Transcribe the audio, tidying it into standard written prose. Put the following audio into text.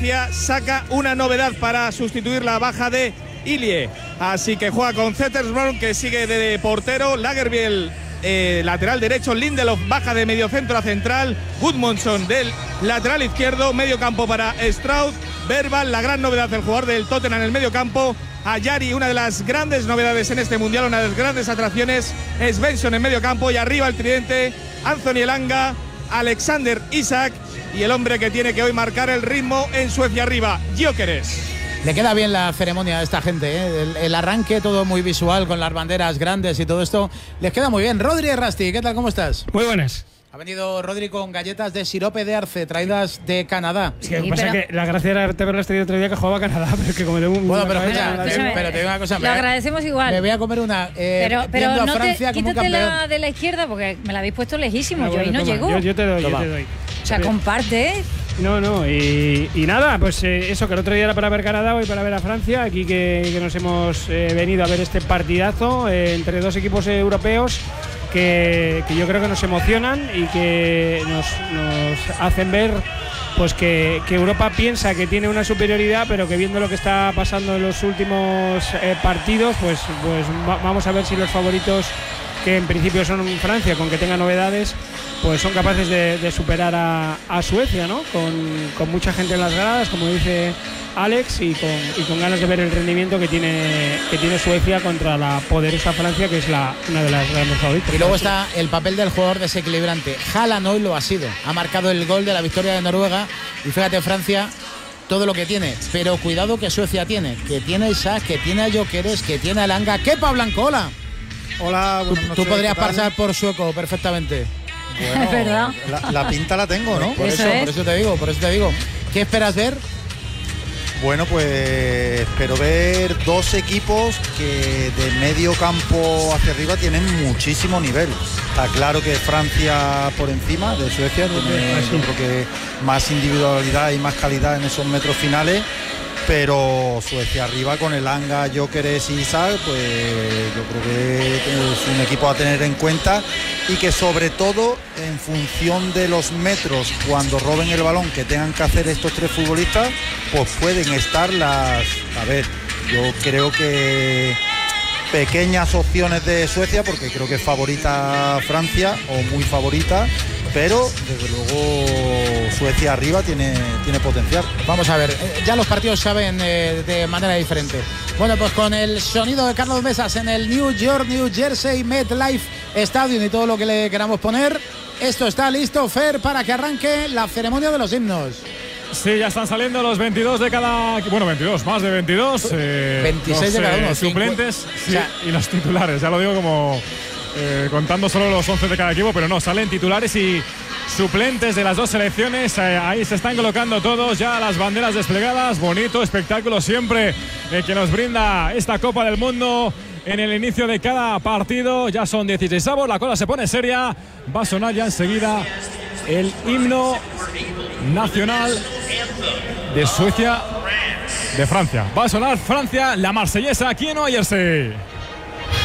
Suecia saca una novedad para sustituir la baja de Ilie. Así que juega con Zetterström, que sigue de portero, Lagerbielke lateral derecho, Lindelof baja de mediocentro a central, Gudmundsson del lateral izquierdo, medio campo para Strauss, Verbal, la gran novedad del jugador del Tottenham en el medio campo, Ayari, una de las grandes novedades en este mundial, una de las grandes atracciones, Svensson en medio campo, y arriba el tridente, Anthony Elanga, Alexander Isak y el hombre que tiene que hoy marcar el ritmo en Suecia arriba, Gyökeres. Le queda bien la ceremonia a esta gente, ¿eh? El arranque todo muy visual con las banderas grandes y todo esto. Les queda muy bien. Rodri Errasti, ¿qué tal? ¿Cómo estás? Muy buenas. Ha venido Rodri con galletas de sirope de arce traídas de Canadá. Sí, lo que pasa es que la gracia era haberte verlas otro día que jugaba Canadá, pero es que como tengo un... Bueno, pero te digo una cosa. Lo agradecemos igual. Me voy a comer una. Pero viendo no a Francia como quítate campeón. la de la izquierda porque me la habéis puesto lejísimo. Yo Bueno, ahí no toma, llego. Yo te doy. O sea, comparte, ¿eh? No, y nada, pues eso, que el otro día era para ver Canadá, hoy para ver a Francia. Aquí que nos hemos venido a ver este partidazo entre dos equipos europeos que yo creo que nos emocionan y que nos hacen ver pues que Europa piensa que tiene una superioridad, pero que viendo lo que está pasando en los últimos partidos, pues vamos a ver si los favoritos, que en principio son Francia, con que tenga novedades, pues son capaces de superar a Suecia, ¿no? Con mucha gente en las gradas, como dice Alex, y con ganas de ver el rendimiento que tiene Suecia contra la poderosa Francia, que es una de las grandes favoritas. Y luego está el papel del jugador desequilibrante. Haaland hoy lo ha sido. Ha marcado el gol de la victoria de Noruega. Y fíjate, Francia, todo lo que tiene. Pero cuidado que Suecia tiene. Que tiene a Isaac, que tiene a Gyökeres, que tiene a Elanga. ¡Kepa Blancola! Hola, buenas noches. Tú podrías pasar por sueco perfectamente. Bueno, es verdad. La pinta la tengo, ¿no? Por eso te digo. ¿Qué esperas ver? Bueno, pues espero ver dos equipos que de medio campo hacia arriba tienen muchísimo nivel. Está claro que Francia por encima de Suecia tiene, yo creo que más individualidad y más calidad en esos metros finales. Pero Suecia arriba con Elanga, Gyökeres y Isaac, pues yo creo que es un equipo a tener en cuenta y que sobre todo en función de los metros cuando roben el balón que tengan que hacer estos tres futbolistas, pues pueden estar las... A ver, yo creo que pequeñas opciones de Suecia, porque creo que es favorita Francia o muy favorita, pero desde luego Suecia arriba tiene potencial. Vamos a ver, ya los partidos saben de manera diferente. Bueno, pues con el sonido de Carlos Mesas en el New Jersey MetLife Stadium y todo lo que le queramos poner, esto está listo, Fer, para que arranque la ceremonia de los himnos. Sí, ya están saliendo los 22 de cada... Bueno, 22, más de 22. 26 de cada uno. Suplentes y los titulares. Ya lo digo como contando solo los 11 de cada equipo, pero no, salen titulares y suplentes de las dos selecciones. Ahí se están colocando todos, ya las banderas desplegadas. Bonito espectáculo siempre que nos brinda esta Copa del Mundo en el inicio de cada partido. Ya son 16avos, la cosa se pone seria. Va a sonar ya enseguida el himno nacional de Suecia, de Francia. Va a sonar Francia, la marsellesa aquí en Nueva Jersey.